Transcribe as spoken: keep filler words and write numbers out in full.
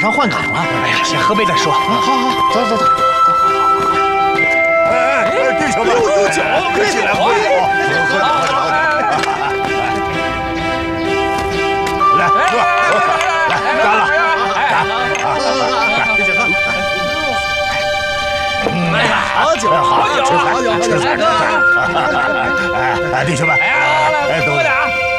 上换岗了。哎呀，先喝杯再说。好好，走走走。 哎哎，弟兄们，有有酒，快起来喝酒，喝酒喝酒。来喝喝，来干了，干！ 一起喝。 哎呀，好酒，好酒，好酒，好酒！来喝！哎哎，弟兄们，哎，多点。